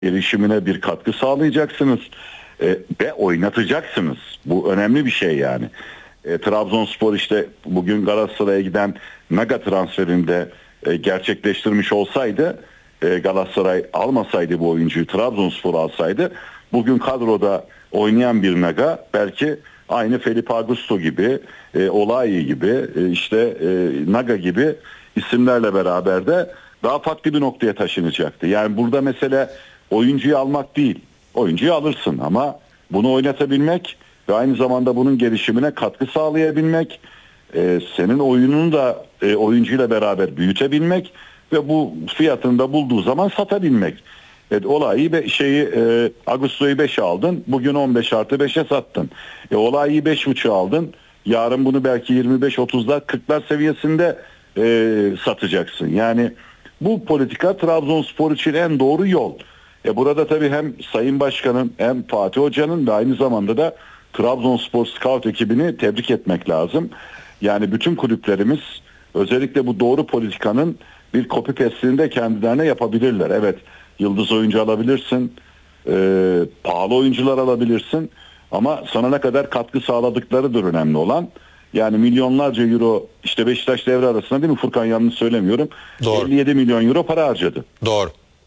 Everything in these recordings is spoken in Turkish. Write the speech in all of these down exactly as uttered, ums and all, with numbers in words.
gelişimine bir katkı sağlayacaksınız e, ve oynatacaksınız. Bu önemli bir şey yani. E, Trabzonspor işte bugün Galatasaray'a giden Naga transferinde e, gerçekleştirmiş olsaydı, e, Galatasaray almasaydı bu oyuncuyu, Trabzonspor alsaydı, bugün kadroda oynayan bir Naga belki aynı Felipe Augusto gibi, e, Olayi gibi, e, işte e, Naga gibi isimlerle beraber de daha farklı bir noktaya taşınacaktı. Yani burada mesele oyuncuyu almak değil. Oyuncuyu alırsın ama bunu oynatabilmek ve aynı zamanda bunun gelişimine katkı sağlayabilmek, e, senin oyununu da e, oyuncuyla beraber büyütebilmek ve bu fiyatını da bulduğu zaman satabilmek. Evet, olayı be, şeyi e, Ağustos'u beşe aldın, bugün on beş artı beşe sattın. E, olayı beş buçuğa aldın, yarın bunu belki yirmi beş otuzlar kırklar seviyesinde e, satacaksın. Yani bu politika Trabzonspor için en doğru yol. E burada tabii hem Sayın Başkan'ın hem Fatih Hoca'nın ve aynı zamanda da Trabzonspor Scout ekibini tebrik etmek lazım. Yani bütün kulüplerimiz özellikle bu doğru politikanın bir copy paste'ini de kendilerine yapabilirler. Evet, yıldız oyuncu alabilirsin, e, pahalı oyuncular alabilirsin ama sana ne kadar katkı sağladıklarıdır önemli olan. Yani milyonlarca euro, işte Beşiktaş devre arasında, değil mi Furkan, yanlış söylemiyorum. Doğru. elli yedi milyon euro para harcadı. Doğru.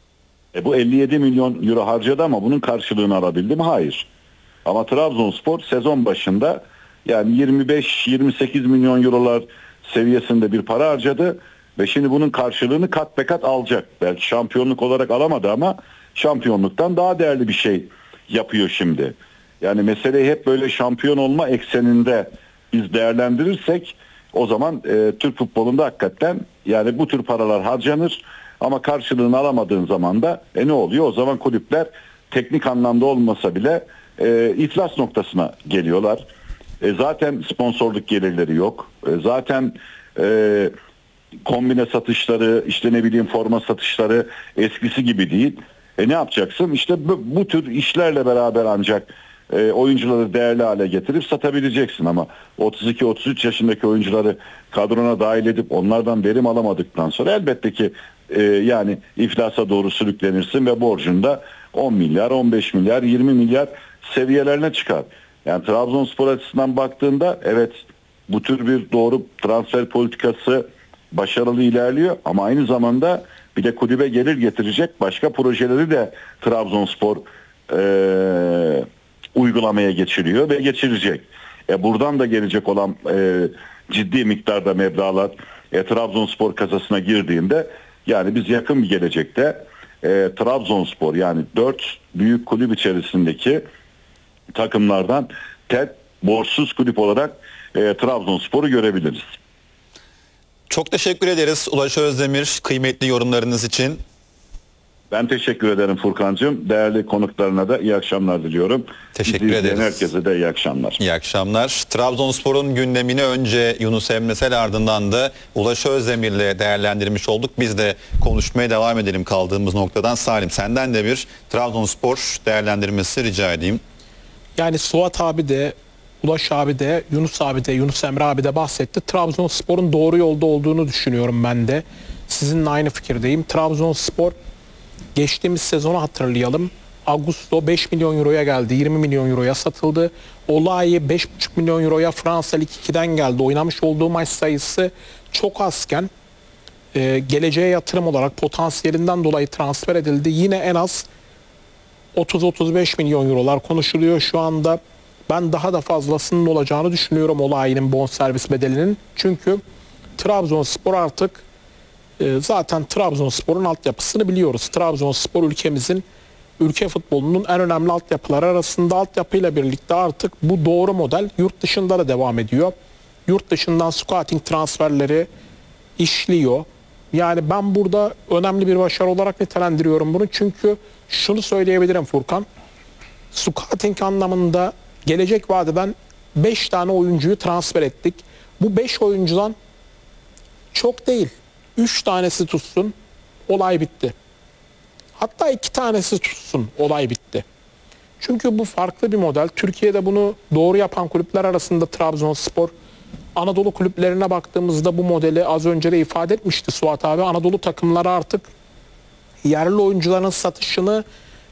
E bu elli yedi milyon euro harcadı ama bunun karşılığını alabildi mi? Hayır. Ama Trabzonspor sezon başında yani yirmi beş yirmi sekiz milyon eurolar seviyesinde bir para harcadı ve şimdi bunun karşılığını kat be kat alacak. Belki şampiyonluk olarak alamadı ama şampiyonluktan daha değerli bir şey yapıyor şimdi. Yani meseleyi hep böyle şampiyon olma ekseninde biz değerlendirirsek o zaman e, Türk futbolunda hakikaten yani bu tür paralar harcanır ama karşılığını alamadığın zaman da e, ne oluyor? O zaman kulüpler teknik anlamda olmasa bile e, iflas noktasına geliyorlar. E, zaten sponsorluk gelirleri yok. E, zaten e, kombine satışları, işte ne bileyim forma satışları eskisi gibi değil. E ne yapacaksın? İşte bu, bu tür işlerle beraber ancak e, oyuncuları değerli hale getirip satabileceksin ama otuz iki otuz üç yaşındaki oyuncuları kadrona dahil edip onlardan verim alamadıktan sonra elbette ki e, yani iflasa doğru sürüklenirsin ve borcun da on milyar, on beş milyar, yirmi milyar seviyelerine çıkar. Yani Trabzonspor açısından baktığında evet, bu tür bir doğru transfer politikası başarılı ilerliyor ama aynı zamanda bir de kulübe gelir getirecek başka projeleri de Trabzonspor e, uygulamaya geçiriyor ve geçirecek. E, buradan da gelecek olan e, ciddi miktarda meblağlar e, Trabzonspor kasasına girdiğinde yani biz yakın bir gelecekte e, Trabzonspor yani dört büyük kulüp içerisindeki takımlardan tek borçsuz kulüp olarak e, Trabzonspor'u görebiliriz. Çok teşekkür ederiz Ulaş Özdemir, kıymetli yorumlarınız için. Ben teşekkür ederim Furkancığım. Değerli konuklarına da iyi akşamlar diliyorum. Teşekkür Bizi ederiz. Herkese de iyi akşamlar. İyi akşamlar. Trabzonspor'un gündemini önce Yunus Emresel, ardından da Ulaş Özdemir'le değerlendirmiş olduk. Biz de konuşmaya devam edelim kaldığımız noktadan. Salim, senden de bir Trabzonspor değerlendirmesi rica edeyim. Yani Suat abi de, Ulaş abi de, Yunus abi de, Yunus Emre abi de bahsetti. Trabzonspor'un doğru yolda olduğunu düşünüyorum ben de. Sizinle aynı fikirdeyim. Trabzonspor geçtiğimiz sezonu hatırlayalım. Augusto beş milyon euroya geldi. yirmi milyon euroya satıldı. Olayi beş buçuk milyon euroya Fransa Lig iki'den geldi. Oynamış olduğu maç sayısı çok azken e, geleceğe yatırım olarak potansiyelinden dolayı transfer edildi. Yine en az otuz otuz beş milyon eurolar konuşuluyor şu anda. Ben daha da fazlasının olacağını düşünüyorum Olayi'nin bonservis bedelinin. Çünkü Trabzonspor artık e, zaten Trabzonspor'un altyapısını biliyoruz. Trabzonspor ülkemizin, ülke futbolunun en önemli altyapıları arasında. Altyapıyla birlikte artık bu doğru model yurt dışında da devam ediyor. Yurt dışından scouting transferleri işliyor. Yani ben burada önemli bir başarı olarak nitelendiriyorum bunu. Çünkü şunu söyleyebilirim Furkan. Scouting anlamında gelecek vadeden beş tane oyuncuyu transfer ettik. Bu beş oyuncudan çok değil, üç tanesi tutsun, olay bitti. Hatta iki tanesi tutsun, olay bitti. Çünkü bu farklı bir model. Türkiye'de bunu doğru yapan kulüpler arasında Trabzonspor, Anadolu kulüplerine baktığımızda bu modeli az önce de ifade etmişti Suat abi. Anadolu takımları artık yerli oyuncuların satışını